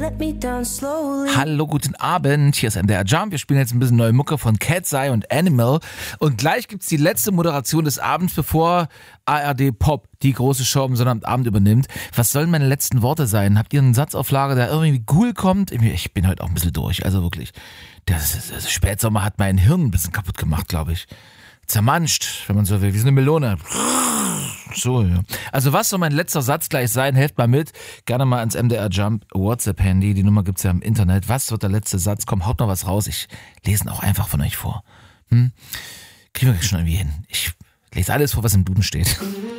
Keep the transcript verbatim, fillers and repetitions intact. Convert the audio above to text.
Hallo, guten Abend, hier ist M D R Jump. Wir spielen jetzt ein bisschen neue Mucke von Cat's Eye und Animal. Und gleich gibt's die letzte Moderation des Abends, bevor A R D Pop die große Show am Sonnabend übernimmt. Was sollen meine letzten Worte sein? Habt ihr einen Satz auf Lager, der irgendwie cool kommt? Ich bin heute auch ein bisschen durch, also wirklich. Das, das Spätsommer hat mein Hirn ein bisschen kaputt gemacht, glaube ich. Zermanscht, wenn man so will, wie so eine Melone. So, ja. Also was soll mein letzter Satz gleich sein? Helft mal mit. Gerne mal ans M D R Jump WhatsApp-Handy. Die Nummer gibt's ja im Internet. Was wird der letzte Satz? Komm, haut noch was raus. Ich lese ihn auch einfach von euch vor. Hm? Kriegen wir schon irgendwie hin. Ich lese alles vor, was im Duden steht.